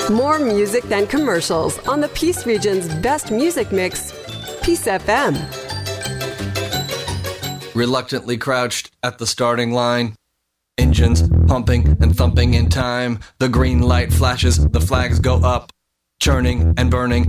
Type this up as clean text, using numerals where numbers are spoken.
More music than commercials on the Peace Region's best music mix, Peace FM. Reluctantly crouched at the starting line. Engines pumping and thumping in time. The green light flashes, the flags go up. Churning and burning